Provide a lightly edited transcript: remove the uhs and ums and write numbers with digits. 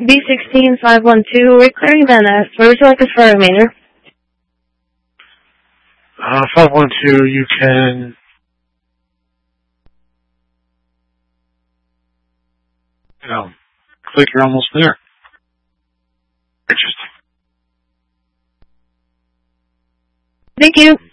B16512, we're clearing Van Ness. Where would you like us for a remainder? 512, you can... click, you're almost there. Interesting. Thank you.